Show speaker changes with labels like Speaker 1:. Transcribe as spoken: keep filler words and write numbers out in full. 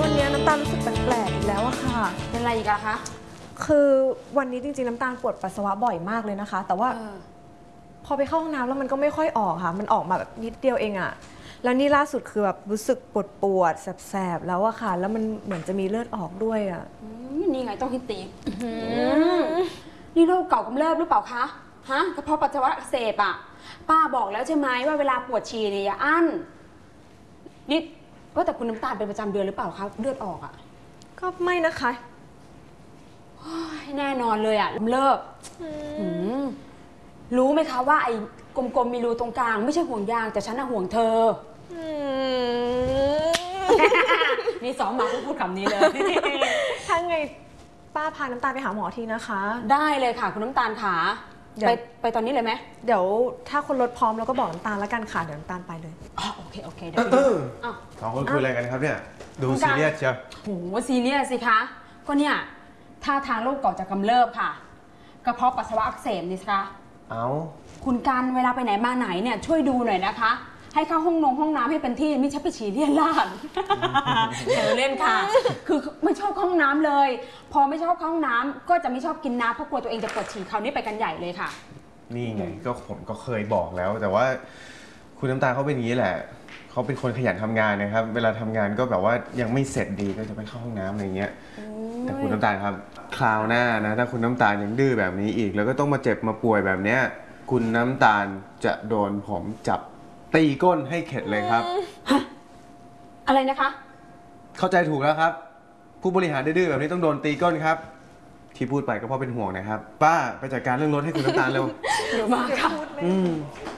Speaker 1: วันนี้น้ำตาลรู้สึกแปลกๆอีกแล้วอะค่ะ
Speaker 2: เป็นอะไรอีกอะคะ
Speaker 1: คือวันนี้จริงๆน้ำตาลปวดปัสสาวะบ่อยมากเลยนะคะแต่ว่าพอไปเข้าห้องน้ำแล้วมันก็ไม่ค่อยออกค่ะมันออกมาแบบนิดเดียวเองอะแล้วนี่ล่าสุดคือแบบรู้สึกปวดปวดแสบๆแล้วอะค่ะแล้วมันเหมือนจะมีเลือดออกด้วยอะ
Speaker 2: นี่ไงต้องฮิตตีนี่โรคเก่ากำเริบหรือเปล่าคะฮะกระเพาะปัสสาวะอักเสบอะป้าบอกแล้วใช่ไหมว่าเวลาปวดฉี่เนี่ยอย่าอั้นนี่ว่าแต่คุณน้ำตาลเป็นประจำเดือนหรือเปล่าคะเลือดออกอะ
Speaker 1: ก็ไม่นะคะ
Speaker 2: แน่นอนเลยอะเลิกรู้ไหมคะว่าไอ้กลมๆมีรูตรงกลางไม่ใช่ห่วงยางแต่ฉันน่ะห่วงเธอนี่ซ้อมมาพูดคำนี้เลย
Speaker 1: ถ้าไงป้าพาน้ำตาลไปหาหมอทีนะคะ
Speaker 2: ได้เลยค่ะคุณน้ำตาลขาไปไปตอนนี้เลยไหม
Speaker 1: เดี๋ยวถ้าคนรถพร้อมเราก็บอกน้ำตาลแล้วกันค่ะเดี๋ยวน้ำตาลไปเลย
Speaker 2: อ๋อโอเคโอเคเดี๋ยว
Speaker 3: สองคนคุยอะไรกันครับเนี่ยดูซีเรียสเชียว
Speaker 2: โหซีเรียสสิคะก็เนี่ยท่าทางโรคก่อจะกำเริบค่ะกระเพาะปัสสาวะอักเสบนี่สิคะ
Speaker 3: เอา
Speaker 2: คุณการเวลาไปไหนมาไหนเนี่ยช่วยดูหน่อยนะคะให้เข้าห้องนงห้องน้ำให้เป็นที่ไม่ใช่ไปฉี่เลี่ยนลาดเดี๋ยวเล่นค่ะคือไม่ชอบเข้าห้องน้ำเลยพอไม่ชอบเข้าห้องน้ำก็จะไม่ชอบกินน้ำเพราะกลัวตัวเองจะปวดฉี่คราวนี้ไปกันใหญ่เลยค่ะ
Speaker 3: นี่ไงก็ผมก็เคยบอกแล้วแต่ว่าคุณน้ำตาลเขาเป็นอย่างนี้แหละเขาเป็นคนขยันทำงานนะครับเวลาทำงานก็แบบว่ายังไม่เสร็จดีก็จะไปเข้าห้องน้ำอะไรเงี้ยแต่คุณน้ำตาลครับคราวหน้านะถ้าคุณน้ำตาลยังดื้อแบบนี้อีกแล้วก็ต้องมาเจ็บมาป่วยแบบเนี้ยคุณน้ำตาลจะโดนผมจับตีก้นให้เข็ดเลยครับ
Speaker 2: อะไรนะคะ
Speaker 3: เข้าใจถูกแล้วครับผู้บริหารดื้อแบบนี้ต้องโดนตีก้นครับที่พูดไปก็เพราะเป็นห่วงนะครับป้าไปจัดการเรื่องรถให้คุณน้ำตาลเร็ว
Speaker 2: เดี๋ยวมาค่ะ